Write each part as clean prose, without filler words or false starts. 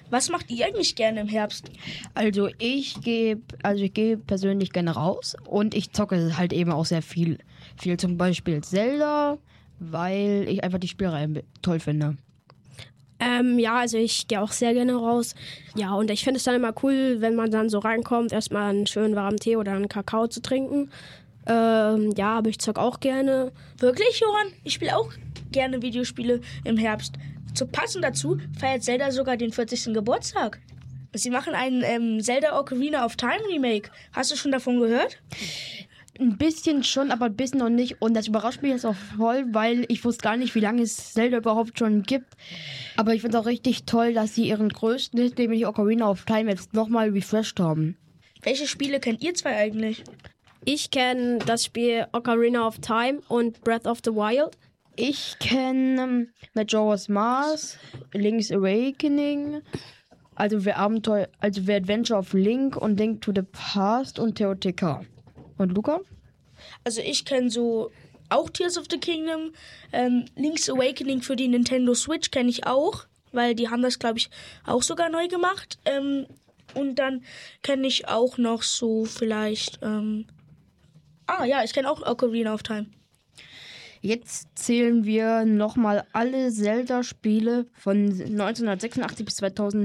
Was macht ihr eigentlich gerne im Herbst? Also ich gehe persönlich gerne raus und ich zocke halt eben auch sehr viel. Viel zum Beispiel Zelda, weil ich einfach die Spielreihe toll finde. Ja, also ich gehe auch sehr gerne raus. Ja, und ich finde es dann immer cool, wenn man dann so reinkommt, erstmal einen schönen warmen Tee oder einen Kakao zu trinken. Ja, aber ich zocke auch gerne. Wirklich, Johann? Ich spiele auch gerne Videospiele im Herbst. Passend dazu feiert Zelda sogar den 40. Geburtstag. Sie machen einen Zelda Ocarina of Time Remake. Hast du schon davon gehört? Ein bisschen schon, aber ein bisschen noch nicht. Und das überrascht mich jetzt auch voll, weil ich wusste gar nicht, wie lange es Zelda überhaupt schon gibt. Aber ich finde es auch richtig toll, dass sie ihren größten Hit, nämlich Ocarina of Time, jetzt nochmal refreshed haben. Welche Spiele kennt ihr zwei eigentlich? Ich kenne das Spiel Ocarina of Time und Breath of the Wild. Ich kenne Majora's Mask, Link's Awakening, also wer Adventure of Link und Link to the Past und TOTK. Und Luca? Also ich kenne so auch Tears of the Kingdom, Link's Awakening für die Nintendo Switch kenne ich auch, weil die haben das, glaube ich, auch sogar neu gemacht. Und dann kenne ich auch noch so vielleicht, ich kenne auch Ocarina of Time. Jetzt zählen wir nochmal alle Zelda-Spiele von 1986 bis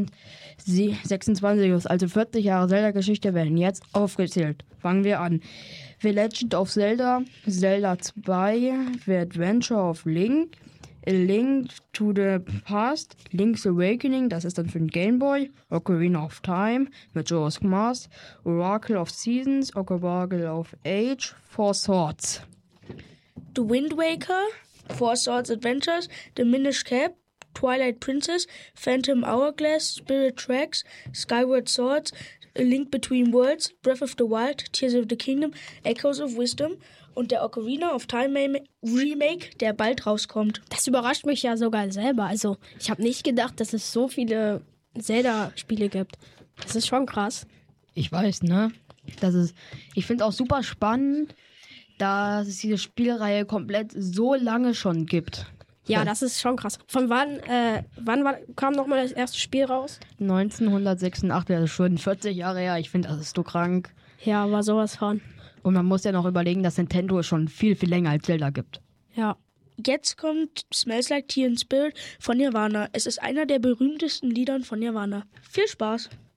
2026, also 40 Jahre Zelda-Geschichte werden jetzt aufgezählt. Fangen wir an. The Legend of Zelda, Zelda 2, The Adventure of Link, A Link to the Past, Link's Awakening, das ist dann für den Game Boy, Ocarina of Time, Majora's Mask, Oracle of Seasons, Oracle of Age, Four Swords. The Wind Waker, Four Swords Adventures, The Minish Cap, Twilight Princess, Phantom Hourglass, Spirit Tracks, Skyward Swords, A Link Between Worlds, Breath of the Wild, Tears of the Kingdom, Echoes of Wisdom und der Ocarina of Time Remake, der bald rauskommt. Das überrascht mich ja sogar selber. Also ich habe nicht gedacht, dass es so viele Zelda-Spiele gibt. Das ist schon krass. Ich weiß, ne? Ich finde auch super spannend, dass es diese Spielreihe komplett so lange schon gibt. Ja, das ist schon krass. Von wann kam nochmal das erste Spiel raus? 1986, das ist schon 40 Jahre her. Ich finde, das ist so krank. Ja, war sowas von. Und man muss ja noch überlegen, dass Nintendo es schon viel, viel länger als Zelda gibt. Ja. Jetzt kommt Smells Like Teen Spirit von Nirvana. Es ist einer der berühmtesten Liedern von Nirvana. Viel Spaß!